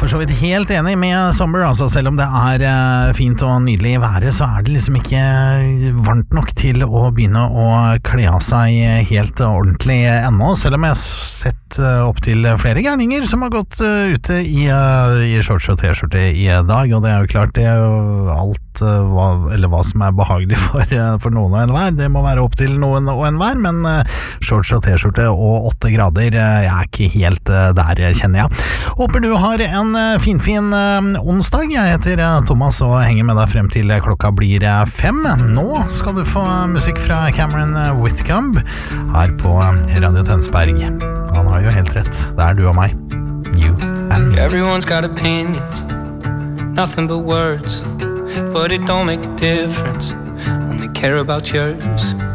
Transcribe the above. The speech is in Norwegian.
for så vidt helt enig med Somber, altså selv om det fint og nydelig i været, så det liksom ikke varmt nok til å begynne å kle av seg helt ordentlig ennå, selv om jeg har sett opp til flere gærninger som har gått ute i shorts og t-skjorte i dag, og det jo klart det alt hva som behagelig for noen og enhver, det må være opp til noen og enhver, men shorts og t-skjorte og 8 grader, jeg ikke helt der, kjenner jeg. Håper du har en fin onsdag. Jeg heter Thomas og henger med deg frem til klokka blir 5. Nå skal du få musikk fra Cameron Whitcomb her på Radio Tønsberg. Han har jo helt rett. Det du og meg. You and me. Everyone's got opinions, nothing but words, but it don't make a difference. Only care about yours.